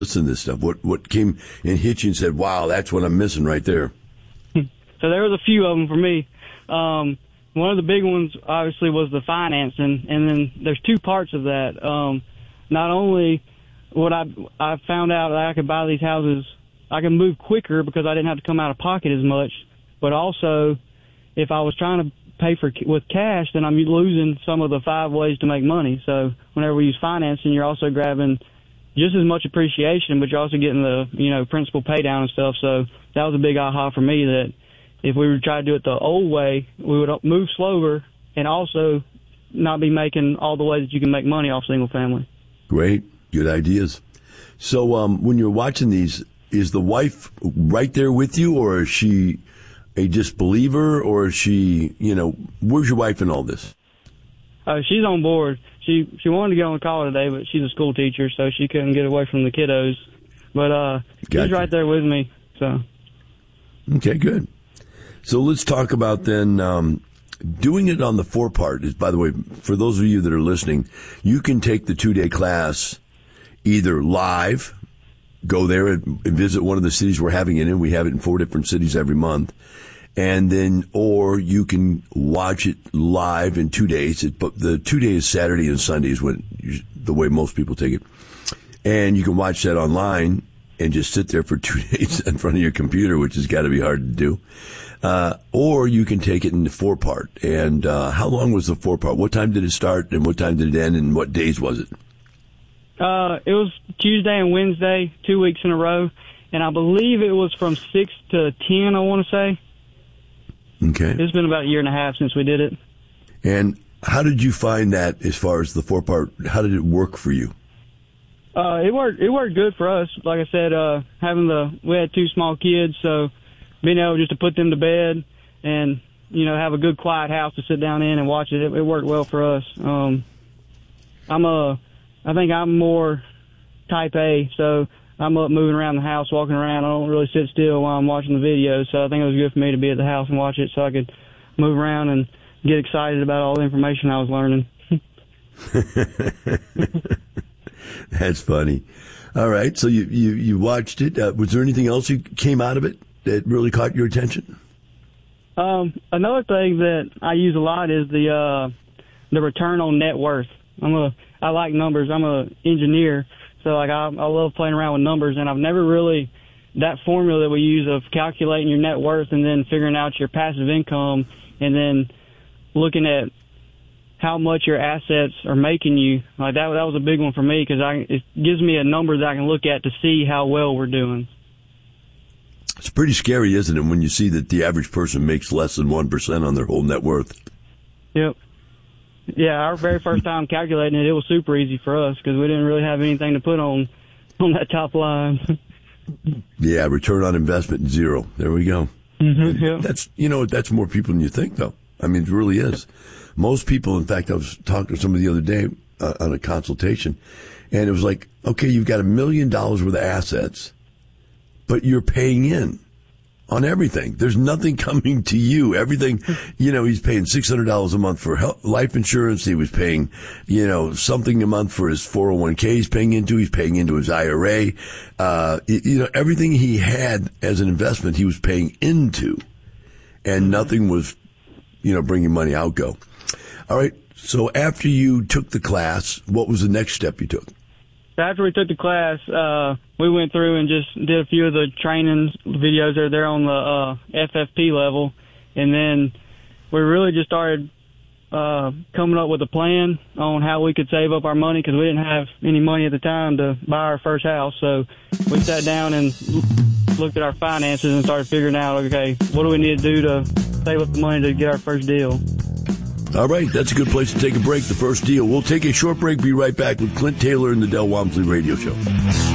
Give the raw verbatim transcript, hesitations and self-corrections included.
listen to this stuff? What what came and hit you and said, wow, that's what I'm missing right there? So there was a few of them for me. Um, one of the big ones, obviously, was the financing, and then there's two parts of that. Um, not only what I I found out that I could buy these houses, I can move quicker because I didn't have to come out of pocket as much, but also if I was trying to pay for with cash, then I'm losing some of the five ways to make money. So whenever we use financing, you're also grabbing just as much appreciation, but you're also getting the, you know, principal pay down and stuff. So that was a big aha for me, that if we were to try to do it the old way, we would move slower and also not be making all the ways that you can make money off single family. Great. Good ideas. So um, when you're watching these, is the wife right there with you, or is she a disbeliever, or is she, you know, where's your wife in all this? Uh, she's on board. She she wanted to get on the call today, but she's a school teacher, so she couldn't get away from the kiddos. But uh, gotcha. She's right there with me. So okay, good. So let's talk about then um, doing it on the four part. Is, by the way, for those of you that are listening, you can take the two day class either live, go there and visit one of the cities we're having it in. We have it in four different cities every month. And then, or you can watch it live in two days. It, but the two days, Saturday and Sunday, is when you, the way most people take it. And you can watch that online and just sit there for two days in front of your computer, which has got to be hard to do. Uh, or you can take it in the four part. And uh, how long was the four part? What time did it start, and what time did it end, and what days was it? Uh, it was Tuesday and Wednesday, two weeks in a row. And I believe it was from six to ten, I want to say. Okay. It's been about a year and a half since we did it. And how did you find that as far as the four part? How did it work for you? Uh, it worked. It worked good for us. Like I said, uh, having the we had two small kids, so being able just to put them to bed and, you know, have a good quiet house to sit down in and watch it, it, it worked well for us. Um, I'm a, I think I'm more type A, so I'm up moving around the house, walking around. I don't really sit still while I'm watching the video, so I think it was good for me to be at the house and watch it so I could move around and get excited about all the information I was learning. That's funny. All right, so you, you, you watched it. Uh, was there anything else you came out of it that really caught your attention? Um, another thing that I use a lot is the uh, the return on net worth. I'm a I like numbers. I'm a engineer. So, like, I, I love playing around with numbers, and I've never really, that formula that we use of calculating your net worth and then figuring out your passive income and then looking at how much your assets are making you, like, that, that was a big one for me because I it gives me a number that I can look at to see how well we're doing. It's pretty scary, isn't it, when you see that the average person makes less than one percent on their whole net worth? Yep. Yeah, our very first time calculating it, it was super easy for us because we didn't really have anything to put on on that top line. Yeah, return on investment, zero. There we go. Mm-hmm, yeah. That's, you know, that's more people than you think, though. I mean, it really is. Most people, in fact, I was talking to somebody the other day uh, on a consultation, and it was like, okay, you've got a million dollars worth of assets, but you're paying in on everything. There's nothing coming to you. Everything, you know, he's paying six hundred dollars a month for health, life insurance. He was paying, you know, something a month for his four oh one k he's paying into. He's paying into his I R A. Uh, you know, everything he had as an investment, he was paying into, and nothing was, you know, bringing money out. Go. All right. So after you took the class, what was the next step you took? After we took the class, uh, we went through and just did a few of the training videos that are there on the uh, F F P level. And then we really just started uh, coming up with a plan on how we could save up our money because we didn't have any money at the time to buy our first house. So we sat down and looked at our finances and started figuring out, okay, what do we need to do to save up the money to get our first deal? All right, that's a good place to take a break, the first deal. We'll take a short break, be right back with Clint Taylor and the Del Walmsley Radio Show.